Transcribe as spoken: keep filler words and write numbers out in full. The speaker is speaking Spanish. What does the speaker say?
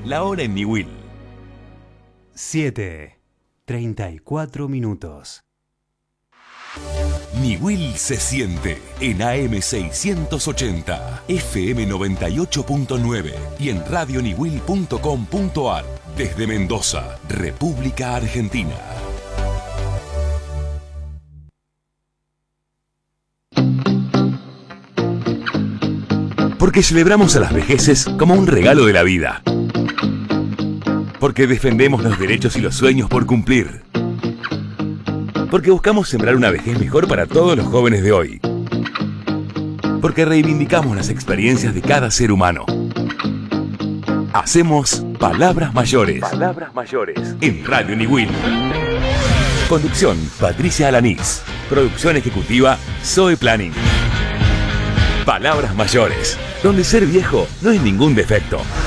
La hora en Niwil. siete, treinta y cuatro minutos. Niwil se siente en A M seiscientos ochenta, F M noventa y ocho punto nueve y en radio niwil punto com punto ar desde Mendoza, República Argentina. Porque celebramos a las vejeces como un regalo de la vida. Porque defendemos los derechos y los sueños por cumplir. Porque buscamos sembrar una vejez mejor para todos los jóvenes de hoy. Porque reivindicamos las experiencias de cada ser humano. Hacemos Palabras Mayores. Palabras Mayores. En Radio Niwil. Conducción, Patricia Alanís. Producción ejecutiva, Zoe Planning. Palabras Mayores, donde ser viejo no es ningún defecto.